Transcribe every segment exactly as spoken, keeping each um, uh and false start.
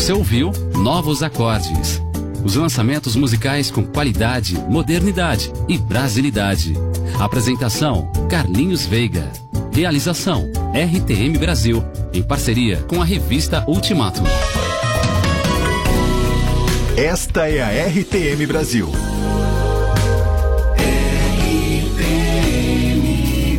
Você ouviu Novos Acordes. Os lançamentos musicais com qualidade, modernidade e brasilidade. Apresentação: Carlinhos Veiga. Realização: R T M Brasil, em parceria com a revista Ultimato. Esta é a R T M Brasil. R T M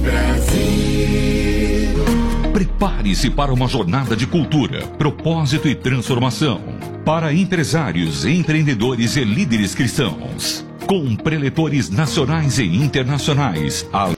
Brasil. Prepare-se para uma jornada de cultura, propósito e transformação. Para empresários, empreendedores e líderes cristãos. Com preletores nacionais e internacionais. A...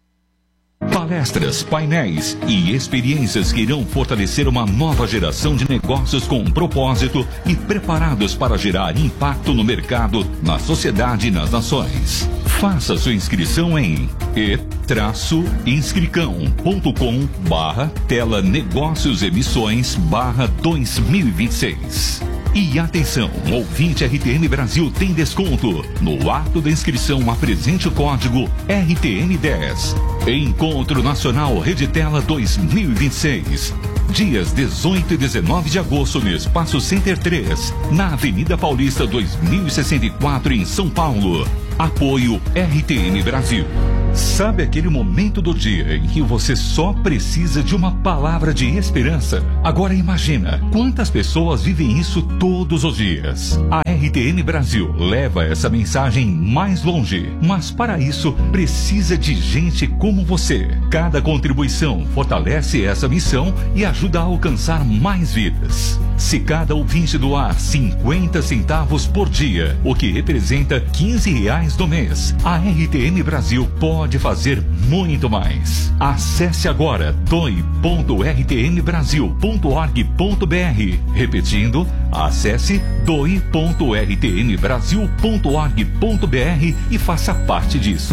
Palestras, painéis e experiências que irão fortalecer uma nova geração de negócios com propósito e preparados para gerar impacto no mercado, na sociedade e nas nações. Faça sua inscrição em e inscricão ponto com barra tela negócios emissões barra dois mil e vinte e seis. E atenção, ouvinte R T M Brasil tem desconto. No ato da inscrição, apresente o código R T M dez. Encontro Nacional Reditela dois mil e vinte e seis. Dias dezoito e dezenove de agosto no Espaço Center três, na Avenida Paulista dois mil e sessenta e quatro, em São Paulo. Apoio R T M Brasil. Sabe aquele momento do dia em que você só precisa de uma palavra de esperança? Agora imagina, quantas pessoas vivem isso todos os dias? A R T M Brasil leva essa mensagem mais longe, mas para isso precisa de gente como você. Cada contribuição fortalece essa missão e ajuda a alcançar mais vidas. Se cada ouvinte doar cinquenta centavos por dia, o que representa quinze reais no mês, a R T M Brasil pode fazer muito mais. Acesse agora doe ponto r t m brasil ponto org ponto b r. Repetindo, acesse doe ponto r t m brasil ponto org ponto b r e faça parte disso.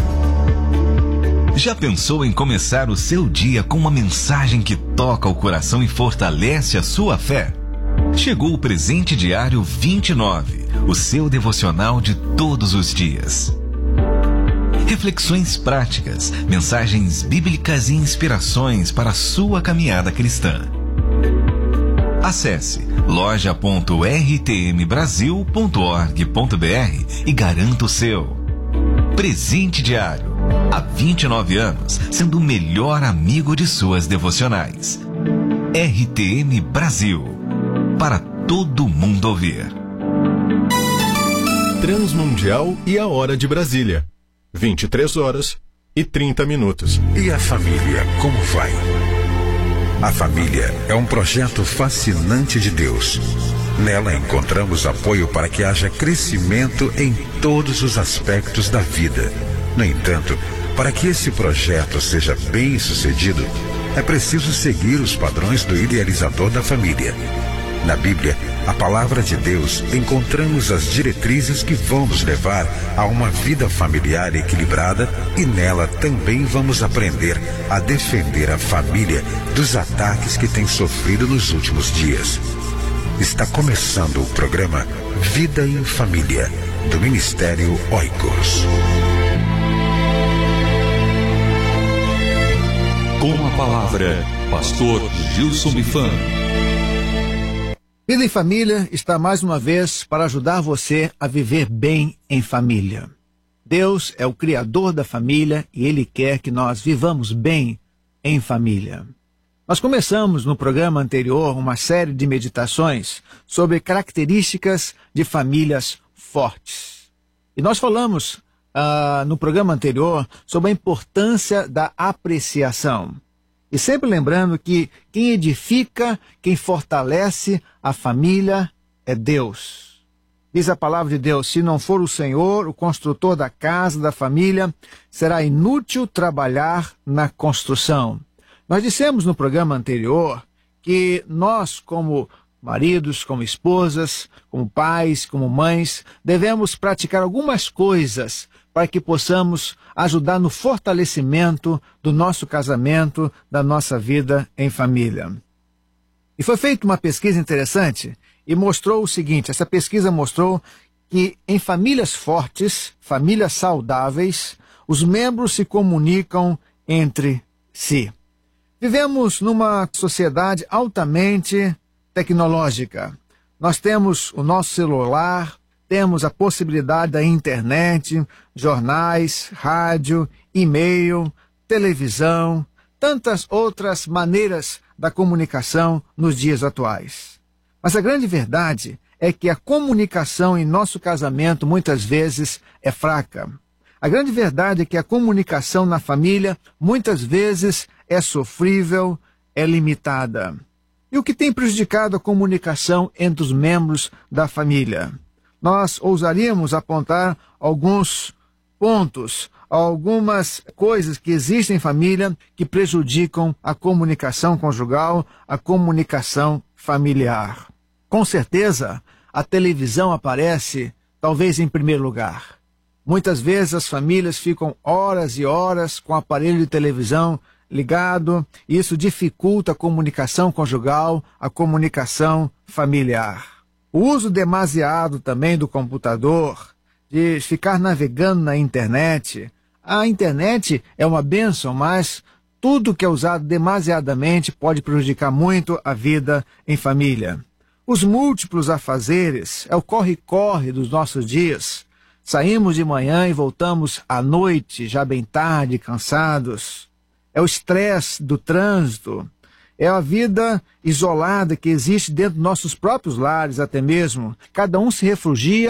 Já pensou em começar o seu dia com uma mensagem que toca o coração e fortalece a sua fé? Chegou o Presente Diário vinte e nove, o seu devocional de todos os dias. Reflexões práticas, mensagens bíblicas e inspirações para a sua caminhada cristã. Acesse loja ponto r t m brasil ponto org ponto b r e garanta o seu. Presente Diário. Há vinte e nove anos, sendo o melhor amigo de suas devocionais. R T M Brasil. Para todo mundo ouvir. Transmundial e a Hora de Brasília. vinte e três horas e trinta minutos. E a família, como vai? A família é um projeto fascinante de Deus. Nela encontramos apoio para que haja crescimento em todos os aspectos da vida. No entanto, para que esse projeto seja bem sucedido, é preciso seguir os padrões do idealizador da família. Na Bíblia, a palavra de Deus, encontramos as diretrizes que vão nos levar a uma vida familiar equilibrada e nela também vamos aprender a defender a família dos ataques que tem sofrido nos últimos dias. Está começando o programa Vida em Família, do Ministério Oikos. Com a palavra, Pastor Gilson Bifan. Vida em Família está mais uma vez para ajudar você a viver bem em família. Deus é o Criador da família e Ele quer que nós vivamos bem em família. Nós começamos no programa anterior uma série de meditações sobre características de famílias fortes. E nós falamos uh, no programa anterior sobre a importância da apreciação. E sempre lembrando que quem edifica, quem fortalece a família é Deus. Diz a palavra de Deus, se não for o Senhor, o construtor da casa, da família, será inútil trabalhar na construção. Nós dissemos no programa anterior que nós, como maridos, como esposas, como pais, como mães, devemos praticar algumas coisas para que possamos ajudar no fortalecimento do nosso casamento, da nossa vida em família. E foi feita uma pesquisa interessante e mostrou o seguinte, essa pesquisa mostrou que em famílias fortes, famílias saudáveis, os membros se comunicam entre si. Vivemos numa sociedade altamente tecnológica. Nós temos o nosso celular, temos a possibilidade da internet, jornais, rádio, e-mail, televisão, tantas outras maneiras da comunicação nos dias atuais. Mas a grande verdade é que a comunicação em nosso casamento muitas vezes é fraca. A grande verdade é que a comunicação na família muitas vezes é sofrível, é limitada. E o que tem prejudicado a comunicação entre os membros da família? Nós ousaríamos apontar alguns pontos, algumas coisas que existem em família que prejudicam a comunicação conjugal, a comunicação familiar. Com certeza, a televisão aparece, talvez em primeiro lugar. Muitas vezes as famílias ficam horas e horas com o aparelho de televisão ligado, e isso dificulta a comunicação conjugal, a comunicação familiar. O uso demasiado também do computador, de ficar navegando na internet. A internet é uma bênção, mas tudo que é usado demasiadamente pode prejudicar muito a vida em família. Os múltiplos afazeres, é o corre-corre dos nossos dias. Saímos de manhã e voltamos à noite, já bem tarde, cansados. É o estresse do trânsito. É a vida isolada que existe dentro dos nossos próprios lares até mesmo. Cada um se refugia